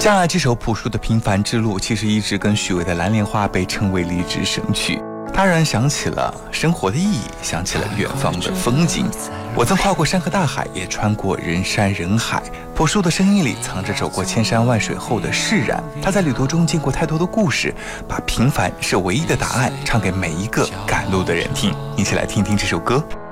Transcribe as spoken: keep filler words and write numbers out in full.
将来这首朴树的平凡之路其实一直跟许巍的蓝莲花被称为励志神曲，它让人想起了生活的意义，想起了远方的风景。我曾跨过山和大海，也穿过人山人海。朴树的声音里藏着走过千山万水后的释然，他在旅途中见过太多的故事，把平凡是唯一的答案唱给每一个赶路的人听。一起来听听这首歌。